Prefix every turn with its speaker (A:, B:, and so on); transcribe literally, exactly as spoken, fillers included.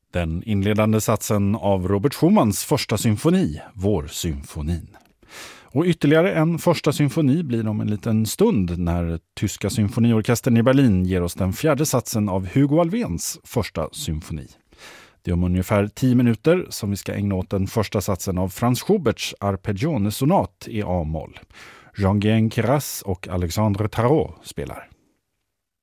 A: Den inledande satsen av Robert Schumanns första symfoni, Vårsymfonin. Och ytterligare en första symfoni blir om en liten stund när tyska symfoniorkestern i Berlin ger oss den fjärde satsen av Hugo Alfvéns första symfoni. Det är om ungefär tio minuter som vi ska ägna åt den första satsen av Franz Schuberts Arpeggione-sonat i A-moll. Jean-Guyen Queyras och Alexandre Tarot spelar.